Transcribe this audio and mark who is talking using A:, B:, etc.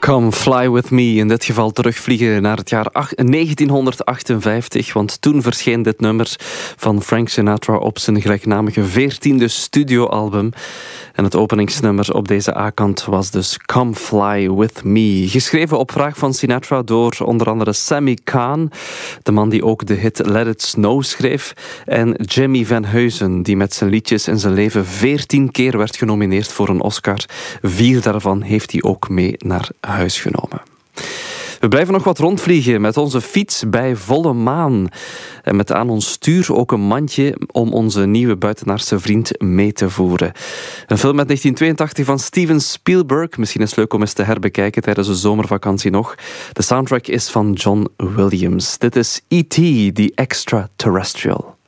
A: Come Fly With Me. In dit geval terugvliegen naar het jaar 1958. Want toen verscheen dit nummer van Frank Sinatra op zijn gelijknamige 14e studioalbum. En het openingsnummer op deze A-kant was dus Come Fly With Me. Geschreven op vraag van Sinatra door onder andere Sammy Cahn, de man die ook de hit Let It Snow schreef, en Jimmy Van Heusen, die met zijn liedjes in zijn leven 14 keer werd genomineerd voor een Oscar. 4 daarvan heeft hij ook mee naar huis genomen. We blijven nog wat rondvliegen met onze fiets bij volle maan. En met aan ons stuur ook een mandje om onze nieuwe buitenaardse vriend mee te voeren. Een film uit 1982 van Steven Spielberg. Misschien is het leuk om eens te herbekijken tijdens de zomervakantie nog. De soundtrack is van John Williams. Dit is E.T. The Extraterrestrial.